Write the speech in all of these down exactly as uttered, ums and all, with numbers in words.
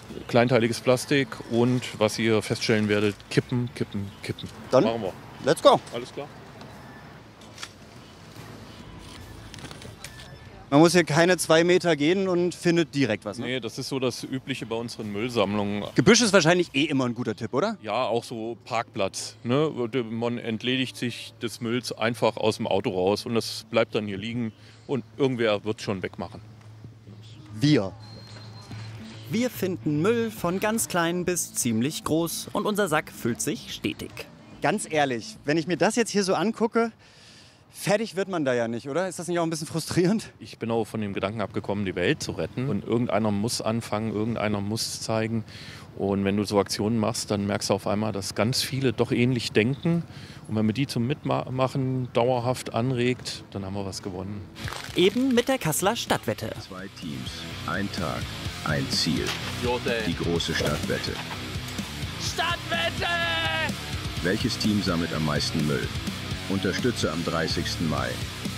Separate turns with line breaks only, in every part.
kleinteiliges Plastik und, was ihr feststellen werdet, kippen, kippen, kippen.
Dann
machen wir.
Let's go.
Alles klar.
Man muss hier keine zwei Meter gehen und findet direkt was, ne?
Nee, das ist so das Übliche bei unseren Müllsammlungen.
Gebüsch ist wahrscheinlich eh immer ein guter Tipp, oder?
Ja, auch so Parkplatz. Ne? Man entledigt sich des Mülls einfach aus dem Auto raus und das bleibt dann hier liegen und irgendwer wird es schon wegmachen.
Wir.
Wir finden Müll von ganz klein bis ziemlich groß und unser Sack füllt sich stetig.
Ganz ehrlich, wenn ich mir das jetzt hier so angucke, fertig wird man da ja nicht, oder? Ist das nicht auch ein bisschen frustrierend?
Ich bin auch von dem Gedanken abgekommen, die Welt zu retten. Und irgendeiner muss anfangen, irgendeiner muss zeigen. Und wenn du so Aktionen machst, dann merkst du auf einmal, dass ganz viele doch ähnlich denken. Und wenn man die zum Mitmachen dauerhaft anregt, dann haben wir was gewonnen.
Eben mit der Kasseler Stadtwette.
Zwei Teams, ein Tag, ein Ziel. Die große Stadtwette.
Stadtwette!
Welches Team sammelt am meisten Müll? Unterstütze am dreißigsten Mai.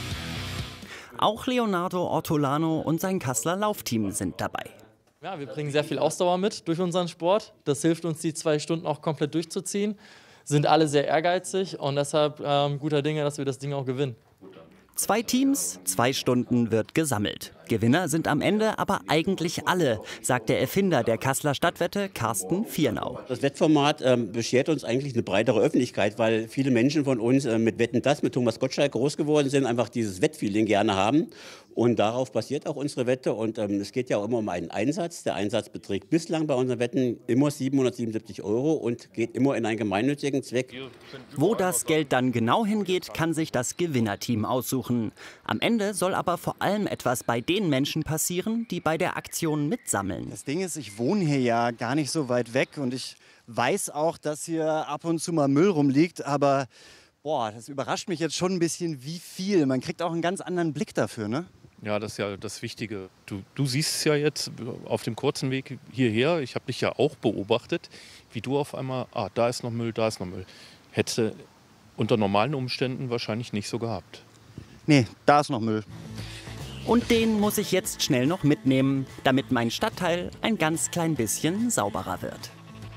Auch Leonardo Ortolano und sein Kasseler Laufteam sind dabei.
Ja, wir bringen sehr viel Ausdauer mit durch unseren Sport. Das hilft uns, die zwei Stunden auch komplett durchzuziehen. Sind alle sehr ehrgeizig und deshalb ähm, guter Dinge, dass wir das Ding auch gewinnen.
Zwei Teams, zwei Stunden wird gesammelt. Gewinner sind am Ende aber eigentlich alle, sagt der Erfinder der Kasseler Stadtwette, Carsten Viernau.
Das Wettformat ähm, beschert uns eigentlich eine breitere Öffentlichkeit, weil viele Menschen von uns äh, mit Wetten, das, mit Thomas Gottschalk groß geworden sind, einfach dieses Wettfeeling gerne haben. Und darauf basiert auch unsere Wette. Und ähm, es geht ja auch immer um einen Einsatz. Der Einsatz beträgt bislang bei unseren Wetten immer siebenhundertsiebenundsiebzig Euro und geht immer in einen gemeinnützigen Zweck.
Wo das Geld dann genau hingeht, kann sich das Gewinnerteam aussuchen. Am Ende soll aber vor allem etwas bei den Menschen passieren, die bei der Aktion mitsammeln.
Das Ding ist, ich wohne hier ja gar nicht so weit weg und ich weiß auch, dass hier ab und zu mal Müll rumliegt, aber boah, das überrascht mich jetzt schon ein bisschen, wie viel. Man kriegt auch einen ganz anderen Blick dafür, ne?
Ja, das ist ja das Wichtige. Du, du siehst es ja jetzt auf dem kurzen Weg hierher. Ich habe dich ja auch beobachtet, wie du auf einmal, ah, da ist noch Müll, da ist noch Müll. Hätte unter normalen Umständen wahrscheinlich nicht so gehabt.
Nee, da ist noch Müll.
Und den muss ich jetzt schnell noch mitnehmen, damit mein Stadtteil ein ganz klein bisschen sauberer wird.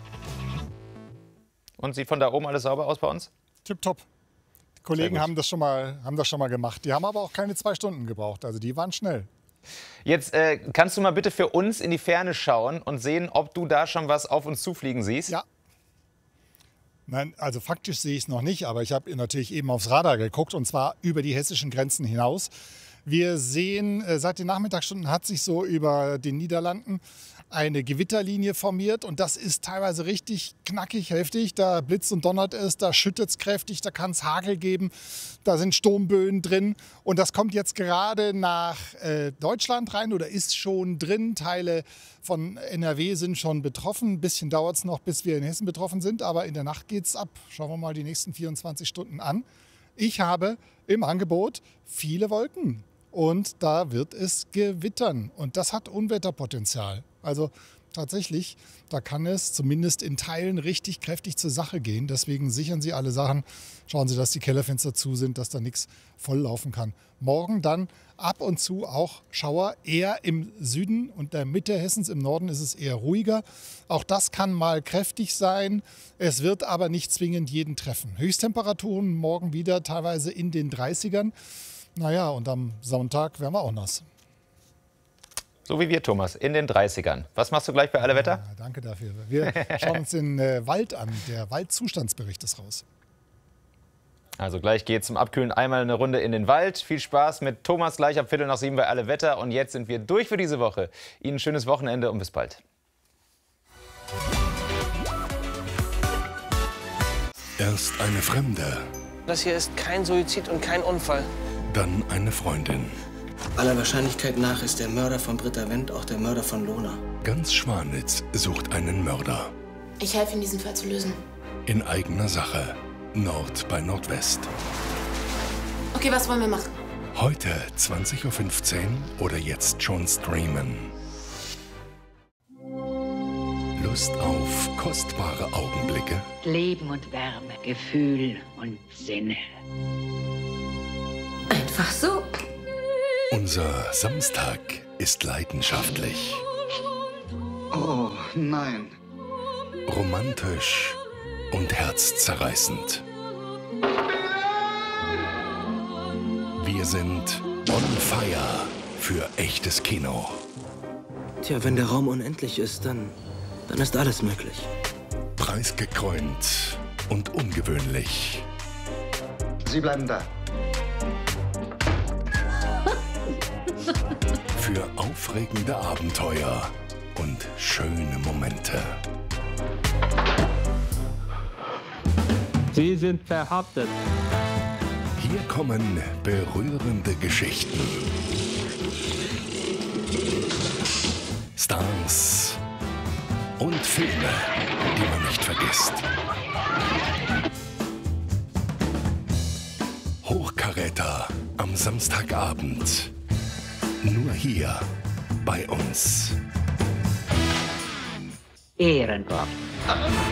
Und sieht von da oben alles sauber aus bei uns?
Tipptopp. Die Kollegen haben das, schon mal, haben das schon mal gemacht. Die haben aber auch keine zwei Stunden gebraucht. Also die waren schnell.
Jetzt äh, kannst du mal bitte für uns in die Ferne schauen und sehen, ob du da schon was auf uns zufliegen siehst?
Ja. Nein, also faktisch sehe ich es noch nicht, aber ich habe natürlich eben aufs Radar geguckt und zwar über die hessischen Grenzen hinaus. Wir sehen, äh, seit den Nachmittagsstunden hat sich so über den Niederlanden eine Gewitterlinie formiert und das ist teilweise richtig knackig, heftig. Da blitzt und donnert es, da schüttet es kräftig, da kann es Hagel geben, da sind Sturmböen drin und das kommt jetzt gerade nach äh, Deutschland rein oder ist schon drin. Teile von N R W sind schon betroffen. Ein bisschen dauert es noch, bis wir in Hessen betroffen sind, aber in der Nacht geht es ab. Schauen wir mal die nächsten vierundzwanzig Stunden an. Ich habe im Angebot viele Wolken. Und da wird es gewittern. Und das hat Unwetterpotenzial. Also tatsächlich, da kann es zumindest in Teilen richtig kräftig zur Sache gehen. Deswegen sichern Sie alle Sachen. Schauen Sie, dass die Kellerfenster zu sind, dass da nichts volllaufen kann. Morgen dann ab und zu auch Schauer, eher im Süden und der Mitte Hessens. Im Norden ist es eher ruhiger. Auch das kann mal kräftig sein. Es wird aber nicht zwingend jeden treffen. Höchsttemperaturen morgen wieder teilweise in den dreißigern. Naja, und am Sonntag werden wir auch nass.
So wie wir, Thomas, in den dreißigern. Was machst du gleich bei Alle Wetter?
Ja, danke dafür. Wir schauen uns den äh, Wald an. Der Waldzustandsbericht ist raus.
Also gleich geht zum Abkühlen einmal eine Runde in den Wald. Viel Spaß mit Thomas gleich ab Viertel nach sieben bei Alle Wetter. Und jetzt sind wir durch für diese Woche. Ihnen ein schönes Wochenende und bis bald.
Erst eine Fremde.
Das hier ist kein Suizid und kein Unfall.
Dann eine Freundin.
Aller Wahrscheinlichkeit nach ist der Mörder von Britta Wendt auch der Mörder von Lona.
Ganz Schwanitz sucht einen Mörder.
Ich helfe Ihnen, diesen Fall zu lösen.
In eigener Sache. Nord bei Nordwest.
Okay, was wollen wir machen?
Heute zwanzig Uhr fünfzehn oder jetzt schon streamen. Lust auf kostbare Augenblicke?
Leben und Wärme, Gefühl und Sinne.
Einfach so.
Unser Samstag ist leidenschaftlich.
Oh, nein.
Romantisch und herzzerreißend. Wir sind on fire für echtes Kino.
Tja, wenn der Raum unendlich ist, dann, dann ist alles möglich.
Preisgekrönt und ungewöhnlich.
Sie bleiben da.
Für aufregende Abenteuer und schöne Momente.
Sie sind verhaftet.
Hier kommen berührende Geschichten. Stars und Filme, die man nicht vergisst. Hochkaräter am Samstagabend. Nur hier bei uns.
Ehrenwort.